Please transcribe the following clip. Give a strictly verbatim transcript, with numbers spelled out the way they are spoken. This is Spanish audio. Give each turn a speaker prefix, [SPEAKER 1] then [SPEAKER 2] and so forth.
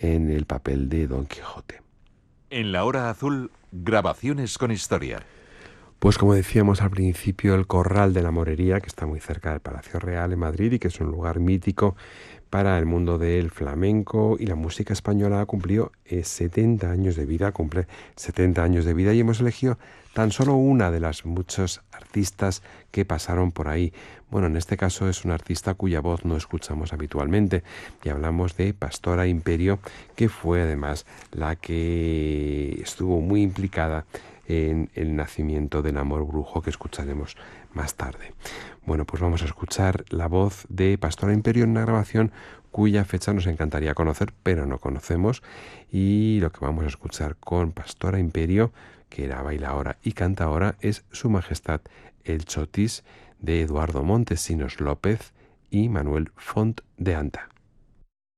[SPEAKER 1] en el papel de Don Quijote.
[SPEAKER 2] En la hora azul, grabaciones con historia.
[SPEAKER 1] Pues como decíamos al principio, el Corral de la Morería, que está muy cerca del Palacio Real en Madrid y que es un lugar mítico para el mundo del flamenco y la música española, ha cumplido eh, setenta años de vida, cumple setenta años de vida, y hemos elegido tan solo una de las muchos artistas que pasaron por ahí. Bueno, en este caso es una artista cuya voz no escuchamos habitualmente, y hablamos de Pastora Imperio, que fue además la que estuvo muy implicada en el nacimiento del Amor Brujo, que escucharemos más tarde. Bueno, pues vamos a escuchar la voz de Pastora Imperio en una grabación cuya fecha nos encantaría conocer, pero no conocemos, y lo que vamos a escuchar con Pastora Imperio, que era bailaora y cantaora, es Su Majestad el Chotis, de Eduardo Montesinos López y Manuel Font de Anta.